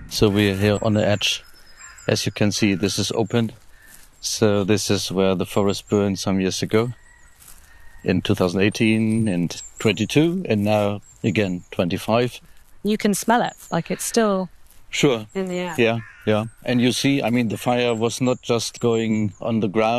So we're here on the edge. As you can see, this is open. So this is where the forest burned some years ago. In 2018 and 22, and now again 25. You can smell it, like it's still Sure. in the air. Yeah. And you see, I mean, the fire was not just going on the ground.